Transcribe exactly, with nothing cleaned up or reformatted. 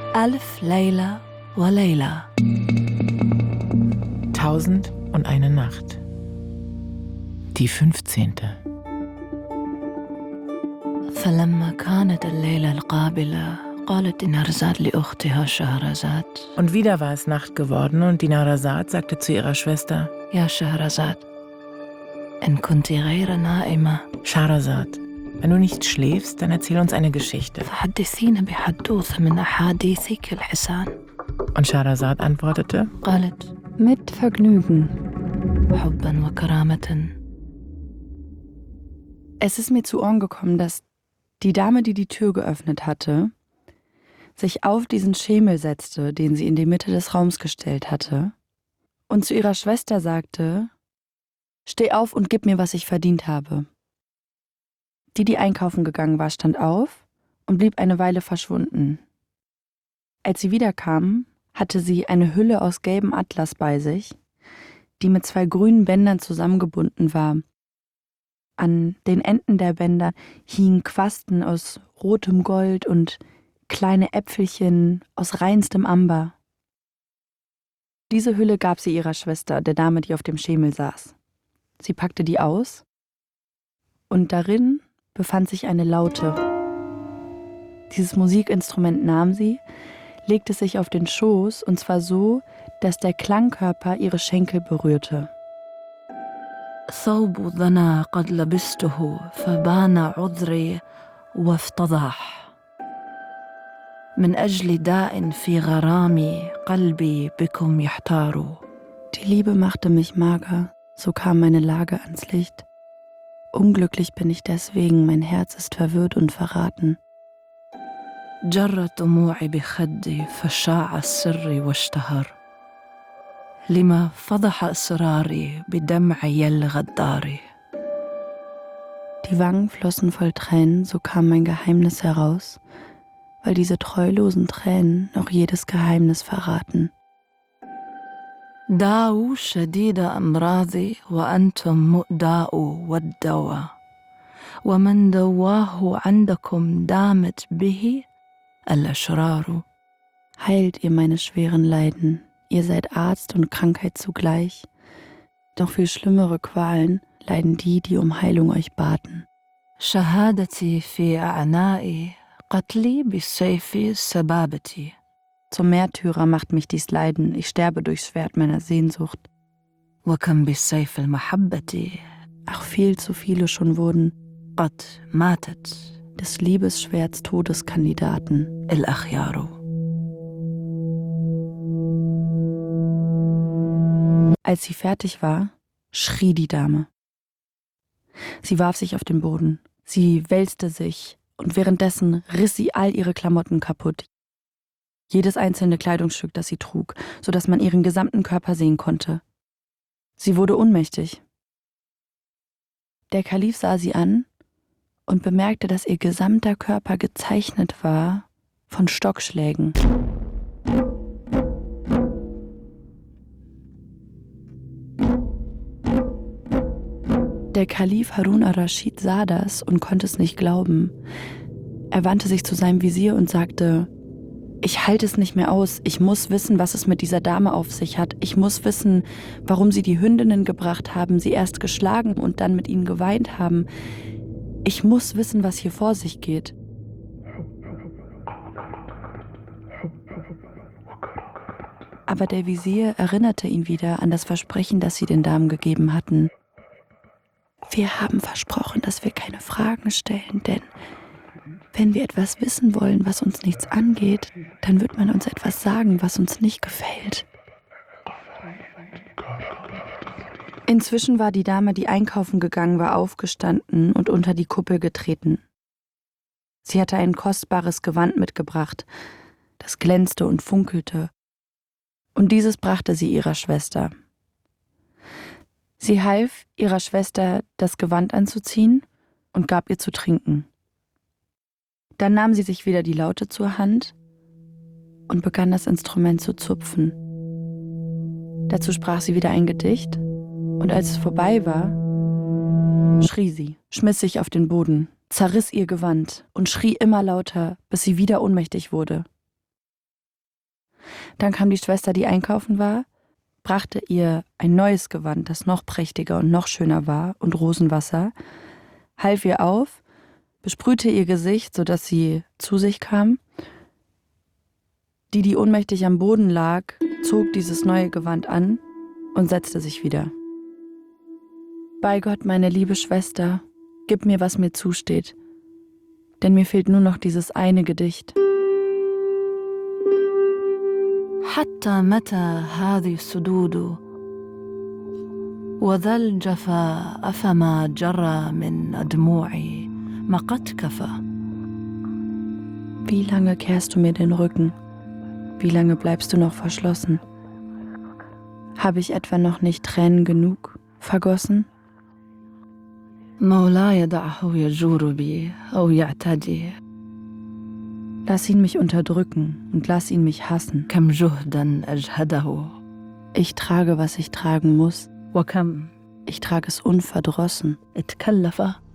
ألف ليلة وليلة. Tausend und eine Nacht. Die fünfzehnte. فلما كانت الليلة القابلة قالت دينارزاد لأختها شهرزاد. Und wieder war es Nacht geworden und Dinarzad sagte zu ihrer Schwester: يا شهرزاد إن كنت غير نائمة Schahrazad, wenn du nicht schläfst, dann erzähl uns eine Geschichte. فحدثينا بحدوث من أحاديثك الحسان. Und Schahrazad antwortete: قالت Mit Vergnügen. حبا وكرامة. Es ist mir zu Ohren gekommen, dass die Dame, die die Tür geöffnet hatte, sich auf diesen Schemel setzte, den sie in die Mitte des Raums gestellt hatte, und zu ihrer Schwester sagte: Steh auf und gib mir, was ich verdient habe. Die, die einkaufen gegangen war, stand auf und blieb eine Weile verschwunden. Als sie wiederkam, hatte sie eine Hülle aus gelbem Atlas bei sich, die mit zwei grünen Bändern zusammengebunden war. An den Enden der Bänder hingen Quasten aus rotem Gold und kleine Äpfelchen aus reinstem Amber. Diese Hülle gab sie ihrer Schwester, der Dame, die auf dem Schemel saß. Sie packte die aus und darin befand sich eine Laute. Dieses Musikinstrument nahm sie, legte sich auf den Schoß, und zwar so, dass der Klangkörper ihre Schenkel berührte. ثوب ظنا قد لبسته فبان عذري وافتضح من أجل داء في غرامي قلبي بكم يحتار. Die Liebe machte mich mager, so kam meine Lage ans Licht. Unglücklich bin ich deswegen, mein Herz ist verwirrt und verraten. جرت دموعي بخدي فشاع السر واشتهر لما فضح إصراري بدمعي الغدار. Die Wangen flossen voll Tränen, so kam mein Geheimnis heraus, weil diese treulosen Tränen noch jedes Geheimnis verraten. داو شديد أمراضي وأنتم مؤداء والدواء ومن دواه عندكم دامت به الأشرار. Heilt ihr meine schweren Leiden, ihr seid Arzt und Krankheit zugleich. Doch viel schlimmere Qualen leiden die, die um Heilung euch baten. شهادتي في أعنائي قتلي بالسيف سبابتي. Zum Märtyrer macht mich dies Leiden, ich sterbe durchs Schwert meiner Sehnsucht. وكم بالسيف المحبة Ach, viel zu viele schon wurden قد ماتت des Liebesschwerts Todeskandidaten. الأخيار. Als sie fertig war, schrie die Dame. Sie warf sich auf den Boden, sie wälzte sich und währenddessen riss sie all ihre Klamotten kaputt. Jedes einzelne Kleidungsstück, das sie trug, sodass man ihren gesamten Körper sehen konnte. Sie wurde ohnmächtig. Der Kalif sah sie an und bemerkte, dass ihr gesamter Körper gezeichnet war von Stockschlägen. Der Kalif Harun ar-Raschid sah das und konnte es nicht glauben. Er wandte sich zu seinem Visier und sagte: Ich halte es nicht mehr aus, ich muss wissen, was es mit dieser Dame auf sich hat. Ich muss wissen, warum sie die Hündinnen gebracht haben, sie erst geschlagen und dann mit ihnen geweint haben. Ich muss wissen, was hier vor sich geht. Aber der Visier erinnerte ihn wieder an das Versprechen, das sie den Damen gegeben hatten. Wir haben versprochen, dass wir keine Fragen stellen, denn wenn wir etwas wissen wollen, was uns nichts angeht, dann wird man uns etwas sagen, was uns nicht gefällt. Inzwischen war die Dame, die einkaufen gegangen war, aufgestanden und unter die Kuppel getreten. Sie hatte ein kostbares Gewand mitgebracht, das glänzte und funkelte, und dieses brachte sie ihrer Schwester. Sie half ihrer Schwester, das Gewand anzuziehen und gab ihr zu trinken. Dann nahm sie sich wieder die Laute zur Hand und begann das Instrument zu zupfen. Dazu sprach sie wieder ein Gedicht, und als es vorbei war, schrie sie, schmiss sich auf den Boden, zerriss ihr Gewand und schrie immer lauter, bis sie wieder ohnmächtig wurde. Dann kam die Schwester, die einkaufen war, brachte ihr ein neues Gewand, das noch prächtiger und noch schöner war, und Rosenwasser, half ihr auf, besprühte ihr Gesicht, sodass sie zu sich kam. Die, die ohnmächtig am Boden lag, zog dieses neue Gewand an und setzte sich wieder. Bei Gott, meine liebe Schwester, gib mir, was mir zusteht, denn mir fehlt nur noch dieses eine Gedicht. حتى متى هذه السدود وذا الجفا أفما جرى من دموعي ما قد كفى. Wie lange kehrst du mir den Rücken? Wie lange bleibst du noch verschlossen? Habe ich etwa noch nicht Tränen genug vergossen? مولاي دعه يجور بي أو يعتدي. Lass ihn mich unterdrücken und lass ihn mich hassen. كم جهدا أجهده. Ich trage, was ich tragen muss. وكم Ich trage es unverdrossen. اتكلف